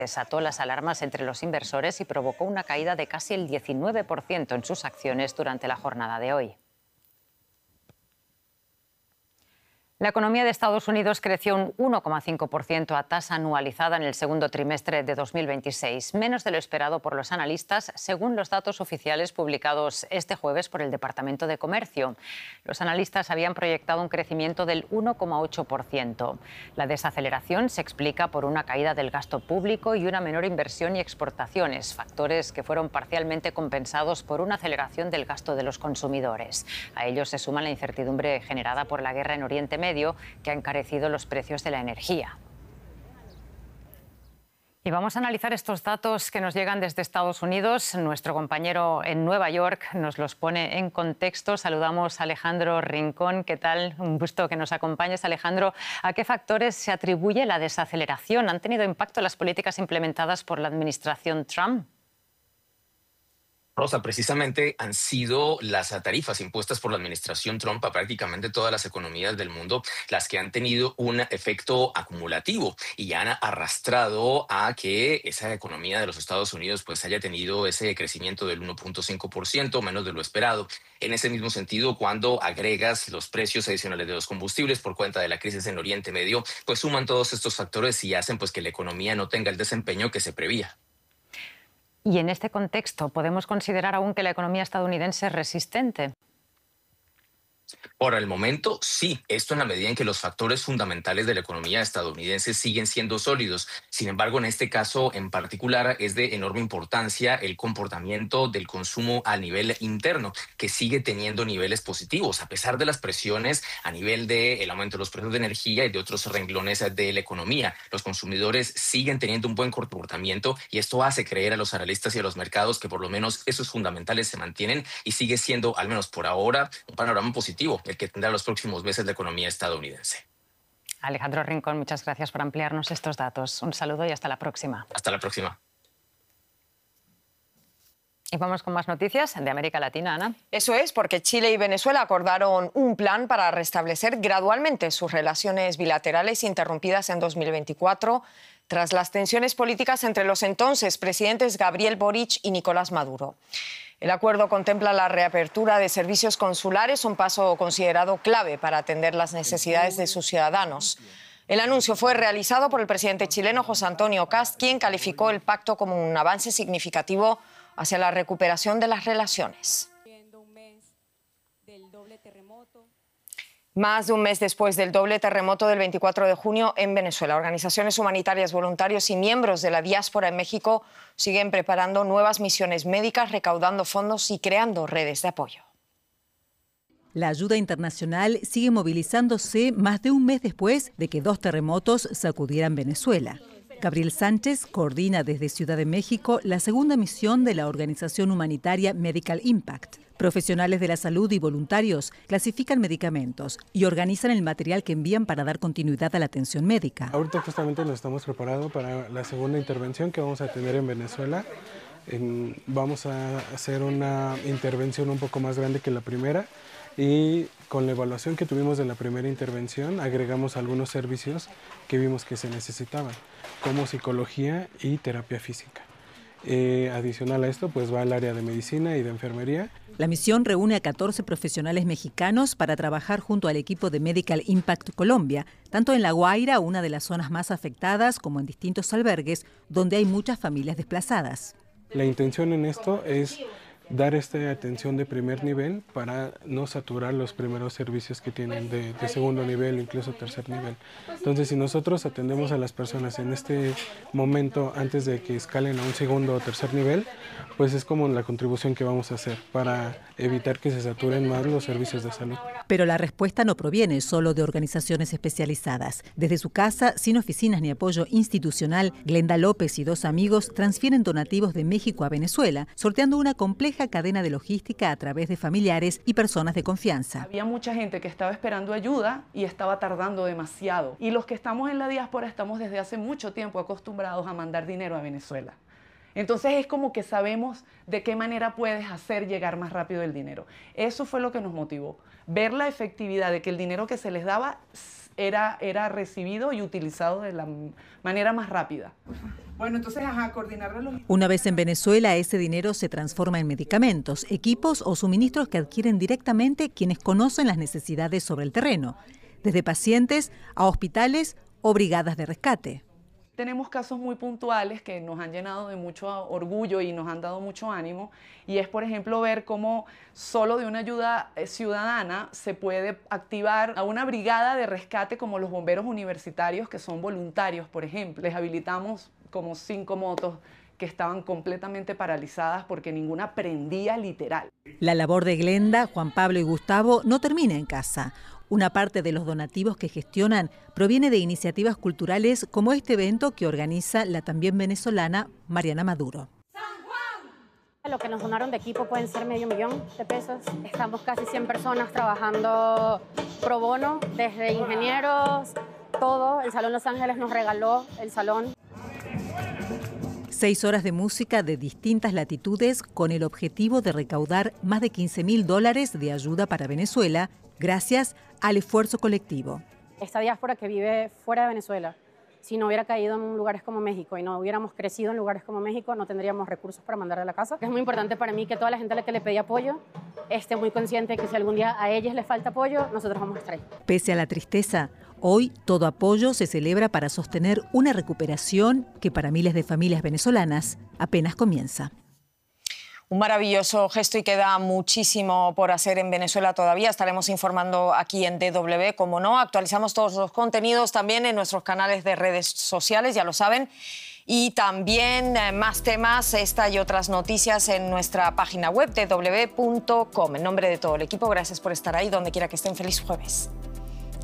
desató las alarmas entre los inversores y provocó una caída de casi el 19% en sus acciones durante la jornada de hoy. La economía de Estados Unidos creció un 1,5% a tasa anualizada en el segundo trimestre de 2026, menos de lo esperado por los analistas, según los datos oficiales publicados este jueves por el Departamento de Comercio. Los analistas habían proyectado un crecimiento del 1,8%. La desaceleración se explica por una caída del gasto público y una menor inversión y exportaciones, factores que fueron parcialmente compensados por una aceleración del gasto de los consumidores. A ello se suma la incertidumbre generada por la guerra en Oriente Medio, que ha encarecido los precios de la energía. Y vamos a analizar estos datos que nos llegan desde Estados Unidos. Nuestro compañero en Nueva York nos los pone en contexto. Saludamos a Alejandro Rincón. ¿Qué tal? Un gusto que nos acompañes, Alejandro. ¿A qué factores se atribuye la desaceleración? ¿Han tenido impacto las políticas implementadas por la administración Trump? Rosa, precisamente han sido las tarifas impuestas por la administración Trump a prácticamente todas las economías del mundo las que han tenido un efecto acumulativo y han arrastrado a que esa economía de los Estados Unidos pues haya tenido ese crecimiento del 1,5%, menos de lo esperado. En ese mismo sentido, cuando agregas los precios adicionales de los combustibles por cuenta de la crisis en Oriente Medio, pues suman todos estos factores y hacen pues que la economía no tenga el desempeño que se prevía. Y en este contexto, ¿podemos considerar aún que la economía estadounidense es resistente? Por el momento, sí, esto en la medida en que los factores fundamentales de la economía estadounidense siguen siendo sólidos. Sin embargo, en este caso en particular es de enorme importancia el comportamiento del consumo a nivel interno, que sigue teniendo niveles positivos, a pesar de las presiones a nivel del aumento de los precios de energía y de otros renglones de la economía. Los consumidores siguen teniendo un buen comportamiento y esto hace creer a los analistas y a los mercados que por lo menos esos fundamentales se mantienen y sigue siendo, al menos por ahora, un panorama positivo el que tendrá los próximos meses la economía estadounidense. Alejandro Rincón, muchas gracias por ampliarnos estos datos. Un saludo y hasta la próxima. Hasta la próxima. Y vamos con más noticias de América Latina, Ana. Eso es, porque Chile y Venezuela acordaron un plan para restablecer gradualmente sus relaciones bilaterales interrumpidas en 2024 tras las tensiones políticas entre los entonces presidentes Gabriel Boric y Nicolás Maduro. El acuerdo contempla la reapertura de servicios consulares, un paso considerado clave para atender las necesidades de sus ciudadanos. El anuncio fue realizado por el presidente chileno José Antonio Kast, quien calificó el pacto como un avance significativo hacia la recuperación de las relaciones. Más de un mes después del doble terremoto del 24 de junio en Venezuela, organizaciones humanitarias, voluntarios y miembros de la diáspora en México siguen preparando nuevas misiones médicas, recaudando fondos y creando redes de apoyo. La ayuda internacional sigue movilizándose más de un mes después de que dos terremotos sacudieran Venezuela. Gabriel Sánchez coordina desde Ciudad de México la segunda misión de la organización humanitaria Medical Impact. Profesionales de la salud y voluntarios clasifican medicamentos y organizan el material que envían para dar continuidad a la atención médica. Ahorita justamente nos estamos preparando para la segunda intervención que vamos a tener en Venezuela. Vamos a hacer una intervención un poco más grande que la primera y con la evaluación que tuvimos de la primera intervención agregamos algunos servicios que vimos que se necesitaban, como psicología y terapia física. Adicional a esto, pues va al área de medicina y de enfermería. La misión reúne a 14 profesionales mexicanos para trabajar junto al equipo de Medical Impact Colombia, tanto en La Guaira, una de las zonas más afectadas, como en distintos albergues, donde hay muchas familias desplazadas. La intención en esto es dar esta atención de primer nivel para no saturar los primeros servicios que tienen de segundo nivel, incluso tercer nivel. Entonces, si nosotros atendemos a las personas en este momento antes de que escalen a un segundo o tercer nivel, pues es como la contribución que vamos a hacer para evitar que se saturen más los servicios de salud. Pero la respuesta no proviene solo de organizaciones especializadas. Desde su casa, sin oficinas ni apoyo institucional, Glenda López y dos amigos transfieren donativos de México a Venezuela, sorteando una compleja cadena de logística a través de familiares y personas de confianza. Había mucha gente que estaba esperando ayuda y estaba tardando demasiado. Y los que estamos en la diáspora estamos desde hace mucho tiempo acostumbrados a mandar dinero a Venezuela. Entonces es como que sabemos de qué manera puedes hacer llegar más rápido el dinero. Eso fue lo que nos motivó, ver la efectividad de que el dinero que se les daba era recibido y utilizado de la manera más rápida. Bueno, entonces, coordinar los... Una vez en Venezuela, ese dinero se transforma en medicamentos, equipos o suministros que adquieren directamente quienes conocen las necesidades sobre el terreno, desde pacientes a hospitales o brigadas de rescate. Tenemos casos muy puntuales que nos han llenado de mucho orgullo y nos han dado mucho ánimo, y es, por ejemplo, ver cómo solo de una ayuda ciudadana se puede activar a una brigada de rescate como los bomberos universitarios, que son voluntarios, por ejemplo. Les habilitamos como 5 motos que estaban completamente paralizadas porque ninguna prendía literal. La labor de Glenda, Juan Pablo y Gustavo no termina en casa. Una parte de los donativos que gestionan proviene de iniciativas culturales como este evento que organiza la también venezolana Mariana Maduro. Lo que nos donaron de equipo pueden ser $500,000 de pesos. Estamos casi 100 personas trabajando pro bono, desde ingenieros, todo. El Salón Los Ángeles nos regaló el salón. 6 horas de música de distintas latitudes con el objetivo de recaudar más de $15,000 de ayuda para Venezuela, gracias al esfuerzo colectivo. Esta diáspora que vive fuera de Venezuela, si no hubiera caído en lugares como México y no hubiéramos crecido en lugares como México, no tendríamos recursos para mandar a la casa. Es muy importante para mí que toda la gente a la que le pedí apoyo esté muy consciente de que si algún día a ellos les falta apoyo, nosotros vamos a estar ahí. Pese a la tristeza, hoy todo apoyo se celebra para sostener una recuperación que para miles de familias venezolanas apenas comienza. Un maravilloso gesto y queda muchísimo por hacer en Venezuela todavía. Estaremos informando aquí en DW, como no. Actualizamos todos los contenidos también en nuestros canales de redes sociales, ya lo saben. Y también más temas, esta y otras noticias en nuestra página web DW.com. En nombre de todo el equipo, gracias por estar ahí. Donde quiera que estén, feliz jueves.